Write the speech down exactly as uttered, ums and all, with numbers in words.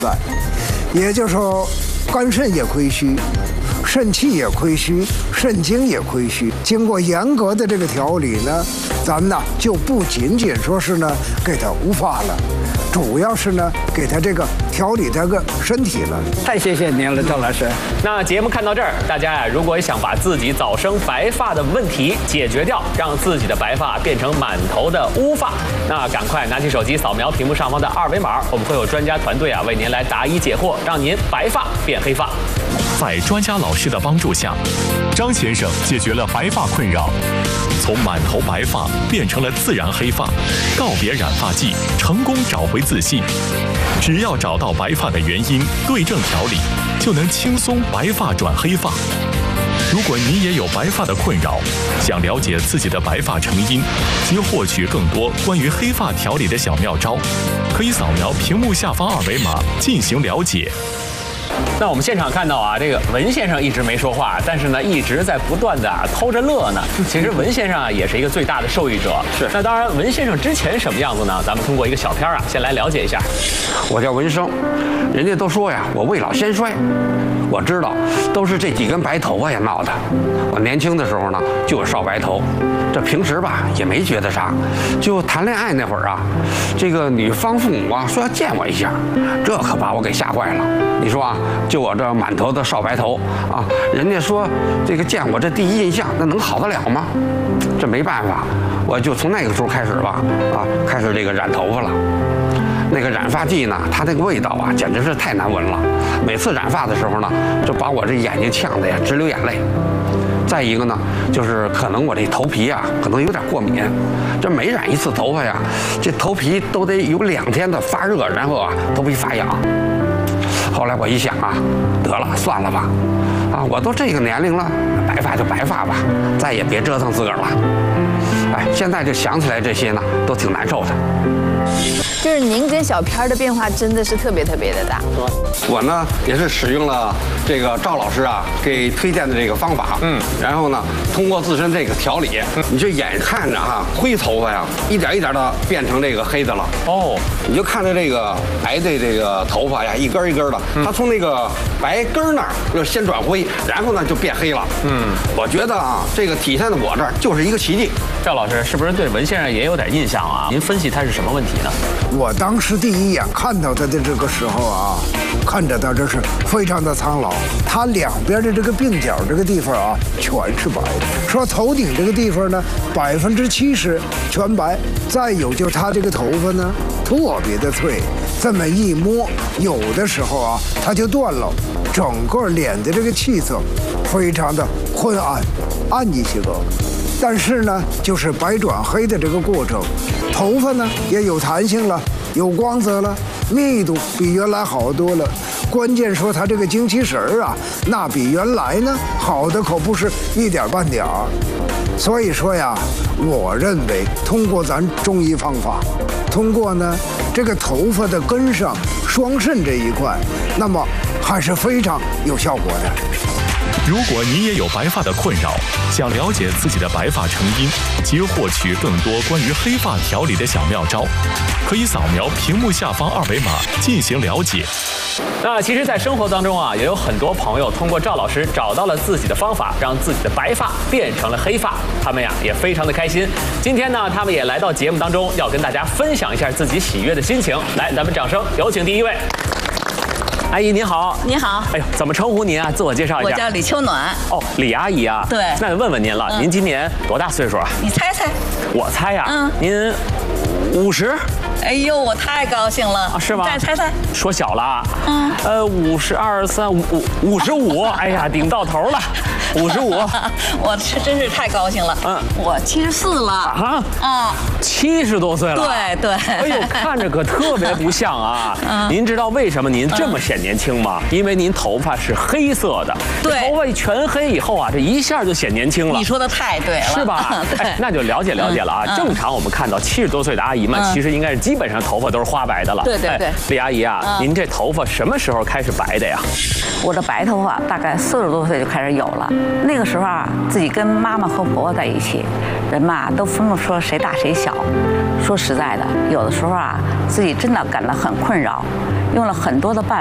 也就是说，肝肾也亏虚，肾气也亏虚，肾精也亏虚。经过严格的这个调理呢，咱们呢就不仅仅说是呢给他无发了，主要是呢给他这个调理他个身体了。 太谢谢您了，赵老师。 那节目看到这儿，大家呀，如果想把自己早生白发的问题解决掉，让自己的白发变成满头的乌发，那赶快拿起手机扫描屏幕上方的二维码，我们会有专家团队啊为您来答疑解惑，让您白发变黑发。 在专家老师的帮助下，张先生解决了白发困扰，从满头白发变成了自然黑发，告别染发剂，成功找回自信。只要找到白发的原因，对症调理，就能轻松白发转黑发。如果你也有白发的困扰，想了解自己的白发成因及获取更多关于黑发调理的小妙招，可以扫描屏幕下方二维码进行了解。 那我们现场看到啊，这个文先生一直没说话，但是呢一直在不断的啊偷着乐呢。其实文先生啊也是一个最大的受益者。是。那当然，文先生之前什么样子呢？咱们通过一个小片啊，先来了解一下。 我叫文生，人家都说呀，我未老先衰。我知道，都是这几根白头发呀闹的。我年轻的时候呢，就有少白头，这平时吧也没觉得啥。就谈恋爱那会儿啊，这个女方父母啊说要见我一下，这可把我给吓坏了。你说啊，就我这满头的少白头啊，人家说这个见我这第一印象，那能好得了吗？这没办法，我就从那个时候开始吧，啊，开始这个染头发了。那个染发剂呢，它那个味道啊，简直是太难闻了。每次染发的时候呢，就把我这眼睛呛得呀直流眼泪。再一个呢，就是可能我这头皮啊，可能有点过敏。这每染一次头发呀，这头皮都得有两天的发热，然后啊，头皮发痒。后来我一想啊，得了，算了吧，啊，我都这个年龄了，白发就白发吧，再也别折腾自个儿了。哎，现在就想起来这些呢，都挺难受的。 就是您跟小片的变化真的是特别特别的大。 我呢也是使用了这个赵老师啊给推荐的这个方法，嗯，然后呢通过自身这个调理，嗯、你就眼看着哈、啊、灰头发呀一点一点的变成这个黑的了。哦，你就看着这个白的这个头发呀一根一根的，嗯、它从那个白根那儿就先转灰，然后呢就变黑了。嗯，我觉得啊这个体现在我这儿就是一个奇迹。 赵老师是不是对文先生也有点印象啊？您分析他是什么问题呢？ 我当时第一眼看到他的这个时候啊，看着他这是非常的苍老，他两边的这个鬓角这个地方啊全是白的，说头顶这个地方呢百分之七十全白，再有就他这个头发呢特别的脆，这么一摸，有的时候啊它就断了，整个脸的这个气色非常的昏暗，暗一些个。但是呢，就是白转黑的这个过程，头发呢也有弹性了，有光泽了，密度比原来好多了。关键说它这个精气神儿啊，那比原来呢好的可不是一点半点儿。所以说呀，我认为通过咱中医方法，通过呢这个头发的根上双肾这一块，那么还是非常有效果的。 如果你也有白发的困扰，想了解自己的白发成因及获取更多关于黑发调理的小妙招，可以扫描屏幕下方二维码进行了解。 那其实，在生活当中啊，也有很多朋友通过赵老师找到了自己的方法，让自己的白发变成了黑发，他们呀也非常的开心。今天呢，他们也来到节目当中，要跟大家分享一下自己喜悦的心情。来，咱们掌声有请第一位。阿姨您好， 您好。 哎呦，怎么称呼您啊？自我介绍一下。 我叫李秋暖。 哦，李阿姨啊。 对。 那问问您了，嗯、您今年多大岁数啊？ 你猜猜。 我猜呀、啊。 嗯。 您五十。 哎呦，我太高兴了。 啊，是吗？ 再猜猜。 说小了啊。 嗯。 呃，五十二三五五五十五，哎呀，顶到头了。五十五， 我是真是太高兴了。嗯，我七十四了啊啊，七十多岁了。 对对。 哎呦，看着可特别不像啊。嗯。您知道为什么您这么显年轻吗？因为您头发是黑色的。 对。 头发一全黑以后啊，这一下就显年轻了。 你说的太对了。 是吧？ 对。 那就了解了解了啊。正常我们看到七十多岁的阿姨们，其实应该是基本上头发都是花白的了。 对对对。 李阿姨啊，您这头发什么时候开始白的呀？ 我的白头发大概四十多岁就开始有了，那个时候啊，自己跟妈妈和婆婆在一起，人嘛都分不出谁大谁小， 说实在的，有的时候啊，自己真的感到很困扰，用了很多的办